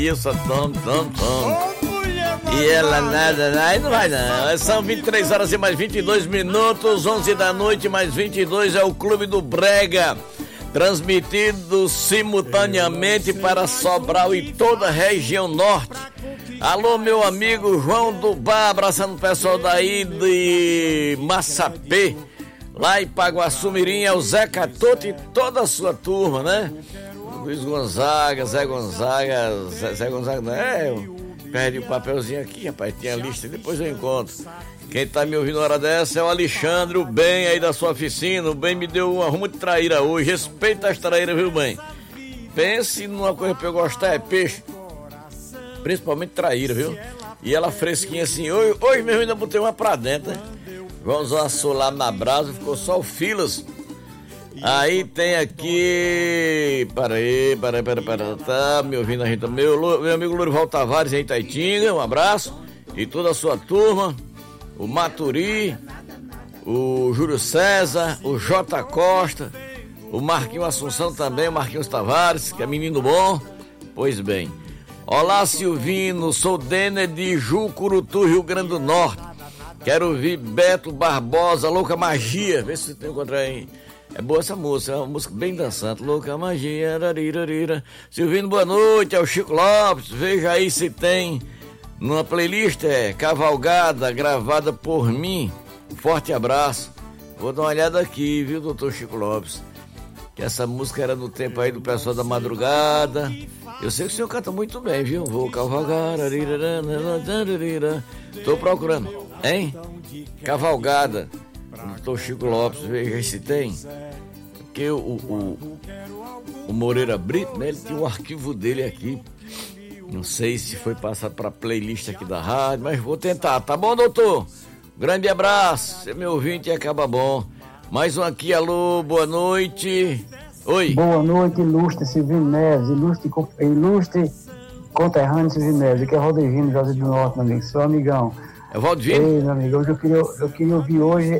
Isso, tom. E ela nada, aí não vai não. São 23 horas e mais 22 minutos, 11 da noite mais 22, é o Clube do Brega, transmitido simultaneamente para Sobral e toda a região norte. Alô, meu amigo João do Bar, abraçando o pessoal daí de Massapê, lá em Paguaçu Mirim, é o Zé Catoto e toda a sua turma, né? Luiz Gonzaga, Zé Gonzaga, não é? Eu perdi o papelzinho aqui, rapaz, tinha a lista, depois eu encontro. Quem tá me ouvindo na hora dessa é o Alexandre, o bem aí da sua oficina. O bem me deu uma rumo de traíra hoje, respeita as traíras, viu, bem? Pense numa coisa pra eu gostar, é peixe, principalmente traíra, viu? E ela fresquinha assim, hoje mesmo ainda botei uma pra dentro, né? Vamos assar lá na brasa, ficou só o filas. Aí tem aqui, para tá me ouvindo a gente, meu amigo Lourival Tavares em Itaitinga, um abraço, e toda a sua turma, o Maturi, o Júlio César, o J Costa, o Marquinhos Assunção também, o Marquinhos Tavares, que é menino bom, pois bem. Olá, Silvino, sou Denner de Jucurutu, Rio Grande do Norte, quero ouvir Beto Barbosa, Louca Magia, vê se você encontra aí. É boa essa música, é uma música bem dançante. Louca Magia, rarirarira. Silvino, boa noite, é o Chico Lopes. Veja aí se tem numa playlist, Cavalgada, gravada por mim. Forte abraço. Vou dar uma olhada aqui, viu, doutor Chico Lopes? Que essa música era no tempo aí do pessoal da madrugada. Eu sei que o senhor canta muito bem, viu? Vou cavalgar, tô procurando, hein? Cavalgada. Doutor Chico Lopes, veja se tem. Porque o Moreira Brito, né, ele tinha o arquivo dele aqui. Não sei se foi passado para a playlist aqui da rádio, mas vou tentar. Tá bom, doutor? Grande abraço. Você é meu ouvinte e acaba bom. Mais um aqui, alô, boa noite. Oi. Boa noite, ilustre Silvino Neves, ilustre conterrâneo Silvino Neves, que é Rodriguinho José do Norte, meu amigo, seu amigão. É o Valdivino? Ei, meu amigo, hoje eu queria ouvir hoje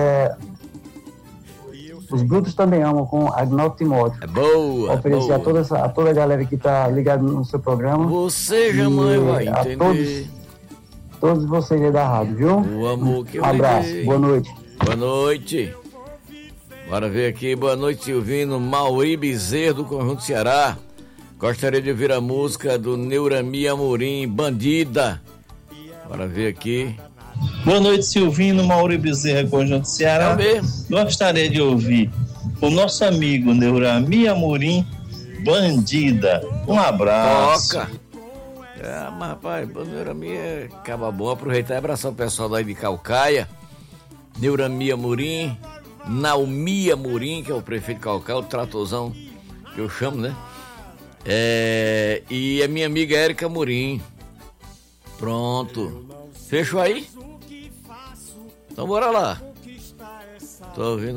Os Brutos Também Amam, com Agnaldo Timóteo. É boa. Oferecer boa. a toda a galera que tá ligada no seu programa. Você jamais vai entender. Todos vocês aí da rádio, viu? O amor que eu abraço, lhe dei. boa noite. Boa noite. Bora ver aqui, boa noite, Silvino. Mauri Bezerra, do Conjunto Ceará. Gostaria de ouvir a música do Neurami Amorim, Bandida. Bora ver aqui. Boa noite, Silvino, Mauri Bezerra, Conjunto Ceará. É mesmo. Gostaria de ouvir o nosso amigo Neurami Amorim, Bandida. Um abraço. Toca. Mas rapaz, Neurami é acaba bom. Aproveitar e abraçar o pessoal daí de Calcaia. Neurami Amorim, Naomi Amorim, que é o prefeito de Calcaia, o tratorzão que eu chamo, né? E a minha amiga Érica Amorim. Pronto. Fechou aí? Então bora lá. Tô ouvindo.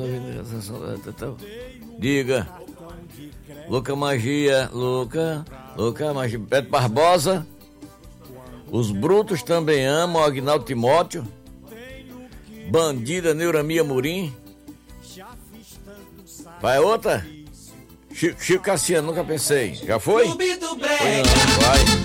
Diga. Louca Magia. Beto Barbosa. Os Brutos Também Amam, Agnaldo Timóteo. Bandida, Neurami Amorim. Vai outra? Chico Cassiano, nunca pensei. Já foi? Foi não, vai.